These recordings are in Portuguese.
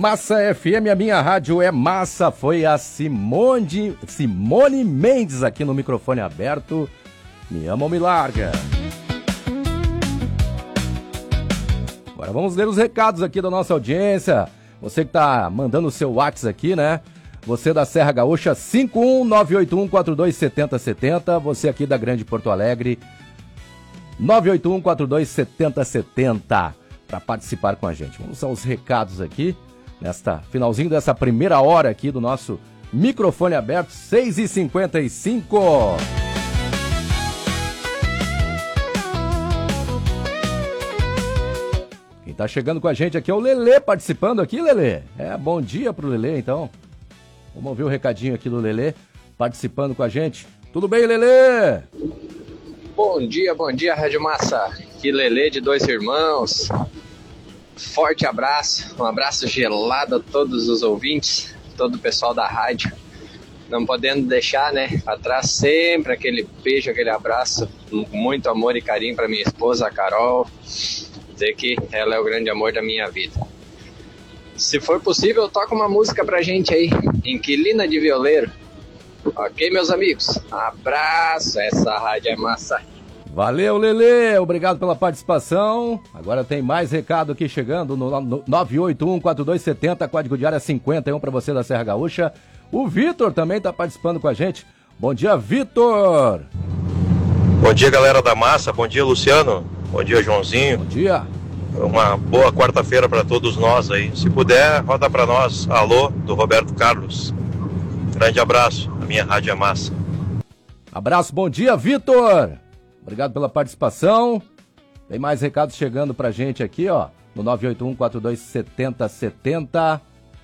Massa FM, a minha rádio é massa. Foi a Simone Mendes aqui no microfone aberto. Me ama ou me larga. Agora vamos ler os recados aqui da nossa audiência. Você que tá mandando o seu WhatsApp aqui, né? Você da Serra Gaúcha, 51981427070. Você aqui da Grande Porto Alegre, 981427070. Para participar com a gente. Vamos aos recados aqui, nesta finalzinho dessa primeira hora aqui do nosso microfone aberto, 6h55. Quem tá chegando com a gente aqui é o Lelê, participando aqui, Lelê. Bom dia pro Lelê, então. Vamos ouvir o recadinho aqui do Lelê, participando com a gente. Tudo bem, Lelê? Bom dia, Rádio Massa. Aqui Lelê de Dois Irmãos. Forte abraço, um abraço gelado a todos os ouvintes, todo o pessoal da rádio. Não podendo deixar, né, atrás sempre aquele beijo, aquele abraço, muito amor e carinho para minha esposa, a Carol. Dizer que ela é o grande amor da minha vida. Se for possível, toca uma música pra gente aí, Inquilina de Violeiro. Ok, meus amigos? Abraço, essa rádio é massa. Valeu, Lelê, obrigado pela participação. Agora tem mais recado aqui chegando no 9814270, código de área 51 para você da Serra Gaúcha. O Vitor também está participando com a gente. Bom dia, Vitor. Bom dia, galera da massa. Bom dia, Luciano. Bom dia, Joãozinho. Bom dia. Uma boa quarta-feira para todos nós aí. Se puder, roda para nós. Alô, do Roberto Carlos. Grande abraço, a minha rádio é massa. Abraço, bom dia, Vitor. Obrigado pela participação. Tem mais recados chegando pra gente aqui, ó, no 981427070.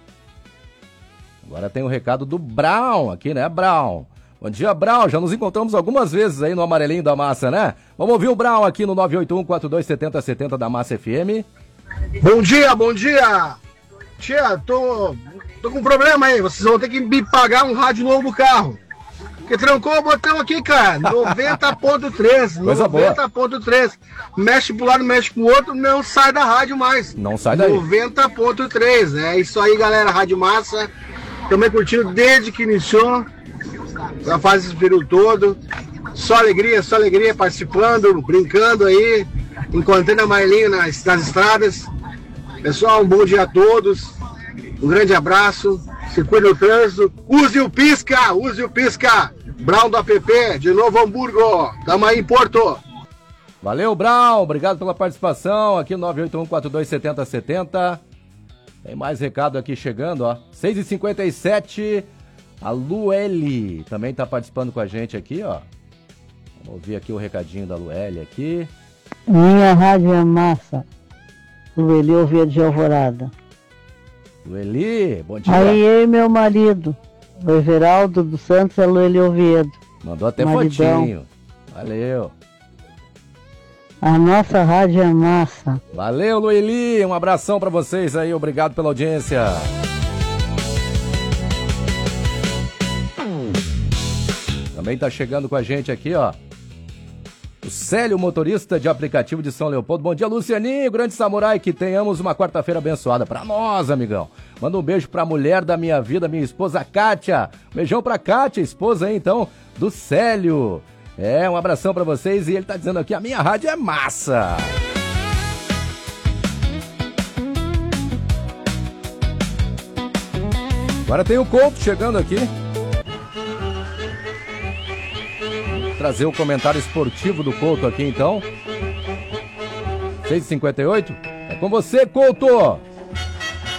Agora tem o recado do Brown aqui, né, Brown? Bom dia, Brown. Já nos encontramos algumas vezes aí no Amarelinho da Massa, né? Vamos ouvir o Brown aqui no 981427070 da Massa FM. Bom dia. Tia, tô com um problema aí. Vocês vão ter que me pagar um rádio novo no carro. Porque trancou o botão aqui, cara. 90.3. 90.3. Mexe pro lado, mexe pro outro, não sai da rádio mais. Não sai daí. 90.3. É isso aí, galera. Rádio Massa. Também curtindo desde que iniciou. Já faz esse período todo. Só alegria, participando, brincando aí. Encontrando a Marlinho nas estradas. Pessoal, um bom dia a todos. Um grande abraço. Se cuida do trânsito. Use o pisca. Brown do APP, de Novo Hamburgo. Tamo aí em Porto. Valeu, Brown. Obrigado pela participação. Aqui no 981427070. Tem mais recado aqui chegando, ó. 6h57. A Lueli também tá participando com a gente aqui, ó. Vamos ouvir aqui o recadinho da Lueli aqui. Minha rádio é massa. Lueli Oviedo de Alvorada. Lueli, bom dia. Aí eu e meu marido, o Everaldo dos Santos, é Lueli Oviedo. Mandou até Maridão. fotinho. Valeu. A nossa rádio é massa. Valeu, Lueli. Um abração pra vocês aí. Obrigado pela audiência. Também tá chegando com a gente aqui, ó, o Célio, motorista de aplicativo de São Leopoldo. Bom dia, Lucianinho, grande samurai, que tenhamos uma quarta-feira abençoada pra nós, amigão. Manda um beijo pra mulher da minha vida, minha esposa Kátia. Beijão pra Kátia, esposa aí, então, do Célio. Um abração pra vocês. E ele tá dizendo aqui, a minha rádio é massa. Agora tem o Couto chegando aqui. Trazer o comentário esportivo do Couto aqui, então. 6h58. É com você, Couto.